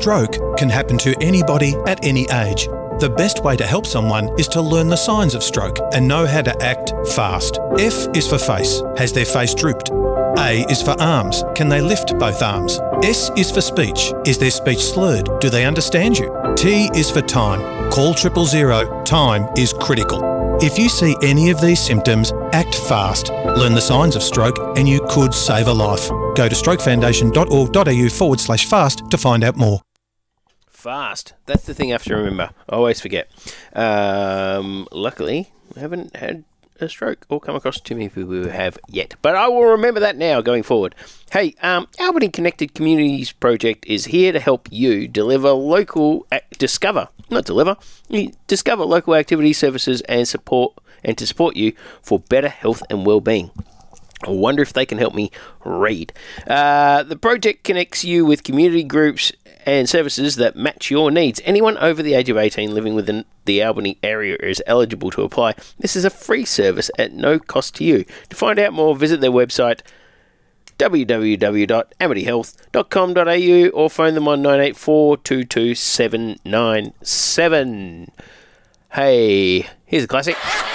stroke can happen to anybody at any age. The best way to help someone is to learn the signs of stroke and know how to act fast. F is for face. Has their face drooped? A is for arms. Can they lift both arms? S is for speech. Is their speech slurred? Do they understand you? T is for time. Call 000. Time is critical. If you see any of these symptoms, act fast. Learn the signs of stroke and you could save a life. Go to strokefoundation.org.au/fast to find out more. Fast. That's the thing I have to remember. I always forget. Luckily, I haven't had a stroke or come across too many people who have yet. But I will remember that now going forward. Hey, Albany Connected Communities Project is here to help you discover local activity services and to support you for better health and well-being. I wonder if they can help me read. The project connects you with community groups and services that match your needs. Anyone over the age of 18 living within the Albany area is eligible to apply. This is a free service at no cost to you. To find out more, visit their website www.amityhealth.com.au or phone them on 984 22797. Hey, here's a classic.